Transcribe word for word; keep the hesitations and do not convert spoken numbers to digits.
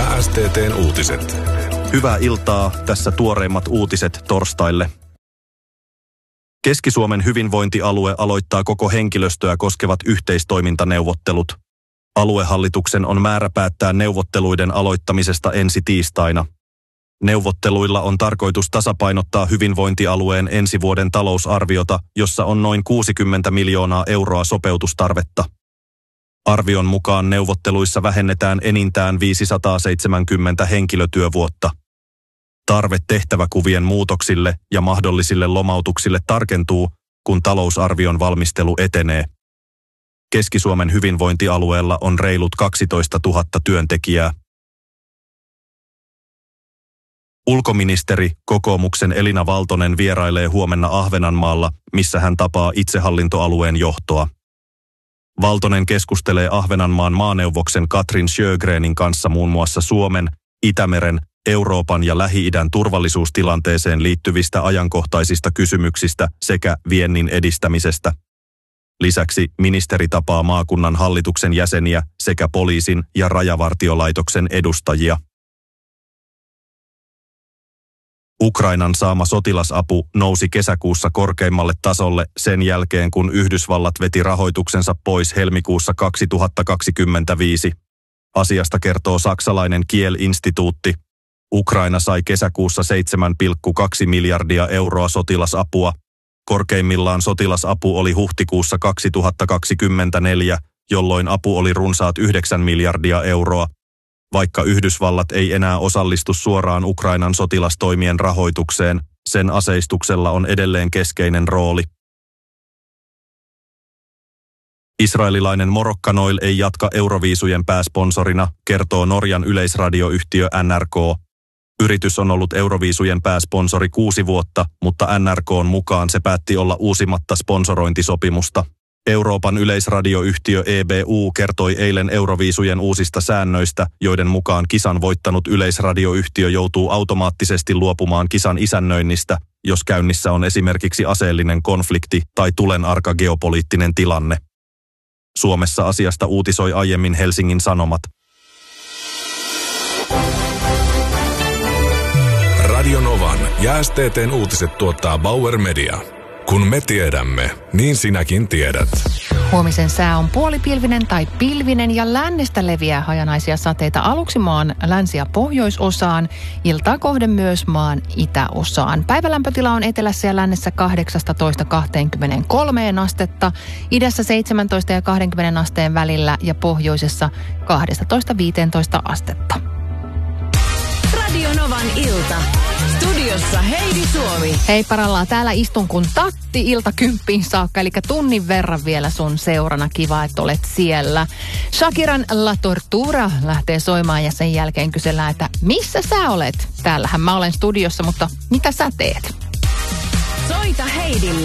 ja S T T:n uutiset. Hyvää iltaa, tässä tuoreimmat uutiset torstaille. Keski-Suomen hyvinvointialue aloittaa koko henkilöstöä koskevat yhteistoimintaneuvottelut. Aluehallituksen on määrä päättää neuvotteluiden aloittamisesta ensi tiistaina. Neuvotteluilla on tarkoitus tasapainottaa hyvinvointialueen ensi vuoden talousarviota, jossa on noin kuusikymmentä miljoonaa euroa sopeutustarvetta. Arvion mukaan neuvotteluissa vähennetään enintään viisisataaseitsemänkymmentä henkilötyövuotta. Tarve tehtäväkuvien muutoksille ja mahdollisille lomautuksille tarkentuu, kun talousarvion valmistelu etenee. Keski-Suomen hyvinvointialueella on reilut kaksitoistatuhatta työntekijää. Ulkoministeri, kokoomuksen Elina Valtonen vierailee huomenna Ahvenanmaalla, missä hän tapaa itsehallintoalueen johtoa. Valtonen keskustelee Ahvenanmaan maaneuvoksen Katrin Sjögrenin kanssa muun muassa Suomen, Itämeren, Euroopan ja Lähi-idän turvallisuustilanteeseen liittyvistä ajankohtaisista kysymyksistä sekä viennin edistämisestä. Lisäksi ministeri tapaa maakunnan hallituksen jäseniä sekä poliisin ja rajavartiolaitoksen edustajia. Ukrainan saama sotilasapu nousi kesäkuussa korkeimmalle tasolle sen jälkeen, kun Yhdysvallat veti rahoituksensa pois helmikuussa kaksituhattakaksikymmentäviisi. Asiasta kertoo saksalainen Kiel-instituutti. Ukraina sai kesäkuussa seitsemän pilkku kaksi miljardia euroa sotilasapua. Korkeimmillaan sotilasapu oli huhtikuussa kaksituhattakaksikymmentäneljä, jolloin apu oli runsaat yhdeksän miljardia euroa. Vaikka Yhdysvallat ei enää osallistu suoraan Ukrainan sotilastoimien rahoitukseen, sen aseistuksella on edelleen keskeinen rooli. Israelilainen Moroccanoil ei jatka Euroviisujen pääsponsorina, kertoo Norjan yleisradioyhtiö N R K. Yritys on ollut Euroviisujen pääsponsori kuusi vuotta, mutta N R K:n mukaan se päätti olla uusimatta sponsorointisopimusta. Euroopan yleisradioyhtiö E B U kertoi eilen Euroviisujen uusista säännöistä, joiden mukaan kisan voittanut yleisradioyhtiö joutuu automaattisesti luopumaan kisan isännöinnistä, jos käynnissä on esimerkiksi aseellinen konflikti tai tulenarka geopoliittinen tilanne. Suomessa asiasta uutisoi aiemmin Helsingin Sanomat. Radio Novan ja S T T:n uutiset tuottaa Bauer Media. Kun me tiedämme, niin sinäkin tiedät. Huomisen sää on puolipilvinen tai pilvinen ja lännestä leviää hajanaisia sateita aluksi maan länsi- ja pohjoisosaan, iltaa kohden myös maan itäosaan. Päivälämpötila on etelässä ja lännessä kahdeksantoista kaksikymmentäkolme astetta, idässä seitsemäntoista ja kaksikymmentä asteen välillä ja pohjoisessa kaksitoista viisitoista astetta. Radio Novan ilta. Studiossa Heidi Suomi. Hei parallaan, täällä istun kun tatti ilta kymppiin saakka, eli tunnin verran vielä sun seurana. Kiva, että olet siellä. Shakiran La Tortura lähtee soimaan ja sen jälkeen kysellään, että missä sä olet? Täällähän mä olen studiossa, mutta mitä sä teet? Soita Heidille.